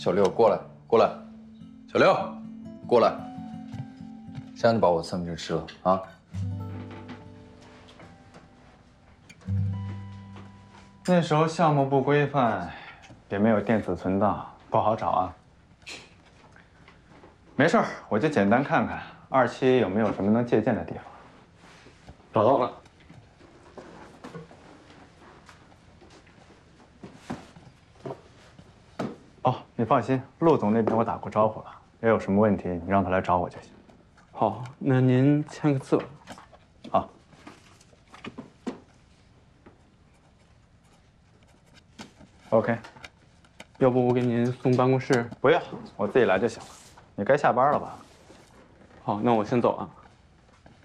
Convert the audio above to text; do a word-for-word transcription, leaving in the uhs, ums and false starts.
小六过来，过来，小六，过来。谁让你把我的三明治吃了啊？ 那时候项目不规范，也没有电子存档，不好找啊。没事儿，我就简单看看二期有没有什么能借鉴的地方。找到了。哦，你放心，陆总那边我打过招呼了，要有什么问题你让他来找我就行。 好，那您签个字。 好。OK， 要不我给您送办公室？ 不要，我自己来就行了。你该下班了吧？ 好，那我先走啊。